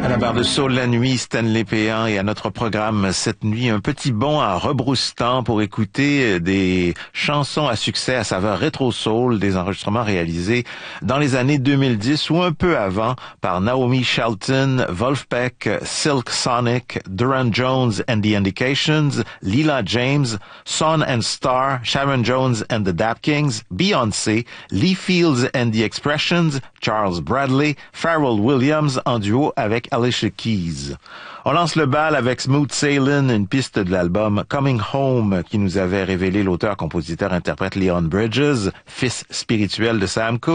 À la barre de Soul la nuit, Stanley Péan, et à notre programme cette nuit, un petit bond à rebrousse-temps pour écouter des chansons à succès à saveur rétro-soul, des enregistrements réalisés dans les années 2010 ou un peu avant par Naomi Shelton, Wolfpack, Silk Sonic, Duran Jones and the Indications, Leela James, Son and Star, Sharon Jones and the Dap Kings, Beyoncé, Lee Fields and the Expressions, Charles Bradley, Pharrell Williams en duo avec Alicia Keys. On lance le bal avec Smooth Sailin', une piste de l'album Coming Home qui nous avait révélé l'auteur-compositeur-interprète Leon Bridges, fils spirituel de Sam Cooke.